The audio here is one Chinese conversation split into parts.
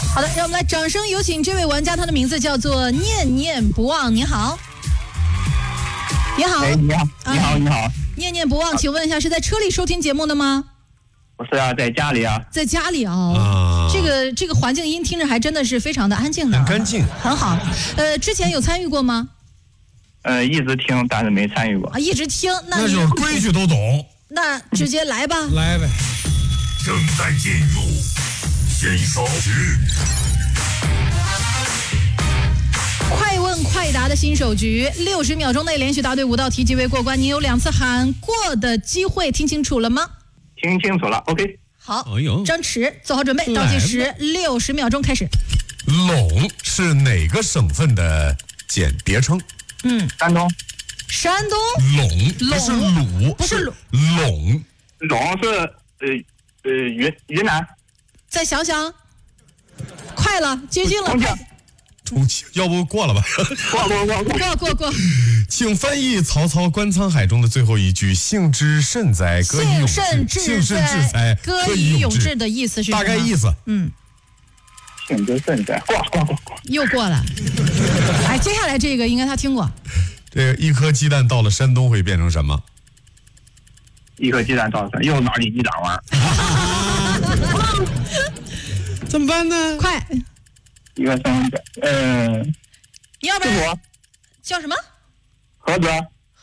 好的，让我们来掌声有请这位玩家，他的名字叫做念念不忘。你好，你好， 哎，你好，你好，你好。 念念不忘，请问一下，是在车里收听节目的吗？ 不是啊，在家里啊。 在家里哦。这个环境音听着还真的是非常的安静的， 很干净， 很好。之前有参与过吗？ 一直听，但是没参与过。 啊，一直听， 那就是规矩都懂。 那直接来吧。 来呗。 正在进入先手局。 快问快答的新手局，60秒钟内连续答对5道题即为过关。您有2次喊过的机会，听清楚了吗？ 听清楚了 ，OK。 好， 哎呦， 张弛，做好准备，倒计时60秒钟开始。 陇是哪个省份的简别称？ 山东。 山东。 陇不是鲁， 不是陇。 陇是云南。 再想想，快了，接近了。 重庆，要不过了吧？ 过。 请翻译曹操观沧海中的最后一句：“幸之甚哉，歌以咏志。”幸甚至哉， 歌以咏志的意思是什么？ 大概意思。 幸之甚哉，过。 又过了。哎，接下来这个应该他听过。 这个一颗鸡蛋到了山东会变成什么？ 一颗鸡蛋到山，又脑里一长弯。 怎么办呢？ 快！ 一个生你要不然叫什么？ 菏泽。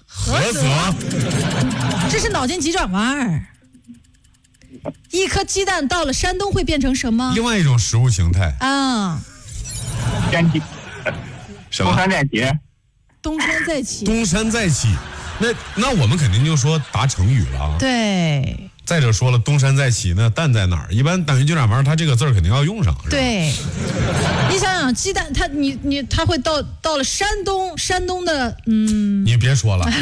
这是脑筋急转弯。一颗鸡蛋到了山东会变成什么？ 另外一种食物形态啊。 天气。 什么？ 东山再起。 东山再起。 东山再起。那我们肯定就说答成语了啊。 对。 再者说了，东山再起，那蛋在哪儿？一般脑筋急转弯，它这个字儿肯定要用上。 对，你想想，鸡蛋它会到了山东的你别说了。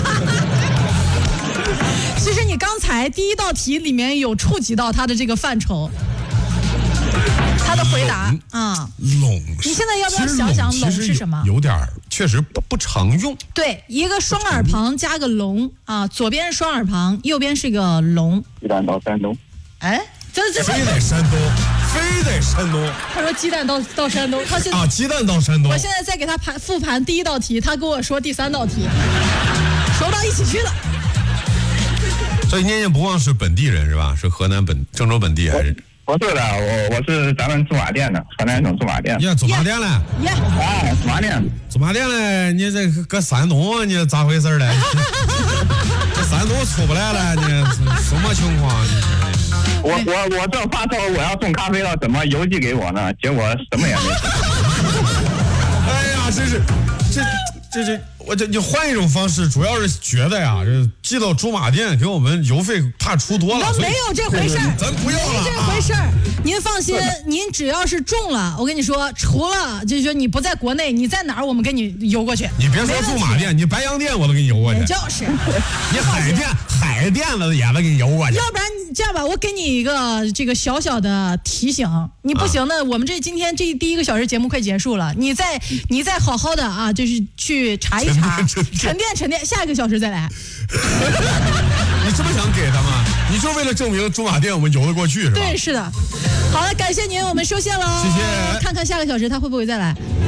其实你刚才第一道题里面有触及到它的这个范畴，他的回答啊。 陇。 你现在要不要想想陇是什么？ 有点确实不常用。 对，一个双耳旁加个龙啊，左边是双耳旁，右边是个龙。 鸡蛋到山东。 哎，这非得山东，非得山东。 他说鸡蛋到山东，他现在鸡蛋到山东。 我现在在给他复盘第一道题，他跟我说第3道题，说不到一起去了。 所以念念不忘是本地人是吧？是河南郑州本地还是？ 不是的，我是咱们驻马店的，河南省驻马店。 呀，驻马店了。 驻马店。 驻马店了，你这搁山东你咋回事嘞？这山东出不来了，你什么情况？ 我这发烧，我要送咖啡了，怎么邮寄给我呢？结果什么也没。 哎呀，真是，你换一种方式，主要是觉得呀，这寄到驻马店给我们邮费怕出多了。 没有这回事儿， 咱不要了。 没这回事儿，您放心，您只要是中了，我跟你说，除了就是说你不在国内，你在哪儿我们给你邮过去。 你别说驻马店，你白洋淀我都给你邮过去。 就是， 你海淀了也得给你邮过去。 要不然这样吧，我给你一个这个小小的提醒，你不行呢，我们今天这第1个小时节目快结束了，你再好好的啊，就是去查一查，沉淀，下1个小时再来。 你这么想给他吗？你就为了证明驻马店我们游得过去是吧？ 对，是的。好了，感谢您，我们收线了。 谢谢。 看看下个小时他会不会再来。